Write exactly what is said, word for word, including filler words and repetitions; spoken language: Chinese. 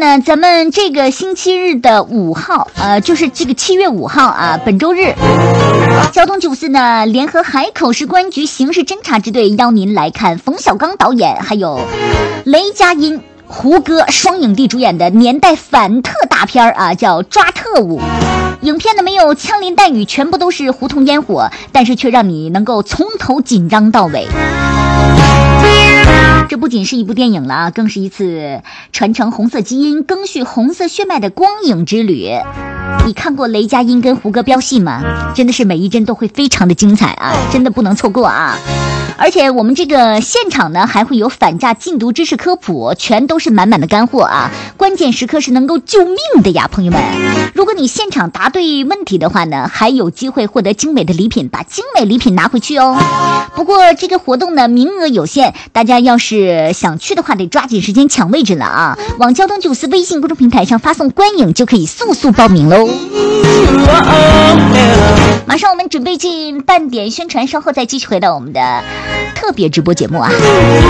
呢，咱们这个星期日的五号，呃，就是这个七月五号啊，本周日，交通九四呢联合海口市公安局刑事侦查支队邀您来看冯小刚导演还有雷佳音、胡歌双影帝主演的年代反特大片啊，叫《抓特务》。影片呢没有枪林弹雨，全部都是胡同烟火，但是却让你能够从头紧张到尾。这不仅是一部电影了啊，更是一次传承红色基因、赓续红色血脉的光影之旅。你看过雷佳音跟胡歌飙戏吗？真的是每一帧都会非常的精彩啊，真的不能错过啊！而且我们这个现场呢还会有反诈禁毒知识科普，全都是满满的干货啊！关键时刻是能够救命的呀，朋友们！如果你现场答对问题的话呢，还有机会获得精美的礼品，把精美礼品拿回去哦。不过这个活动呢名额有限，大家要是想去的话得抓紧时间抢位置了啊！往交通九四微信公众平台上发送观影就可以速速报名喽。马上我们准备进半点宣传，稍后再继续回到我们的特别直播节目啊。